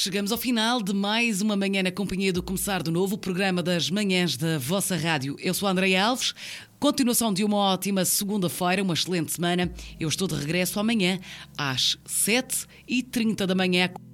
Chegamos ao final de mais uma manhã na companhia do Começar de Novo, o programa das manhãs da vossa rádio. Eu sou a Andreia Alves. Continuação de uma ótima segunda-feira, uma excelente semana. Eu estou de regresso amanhã às 7h30 da manhã.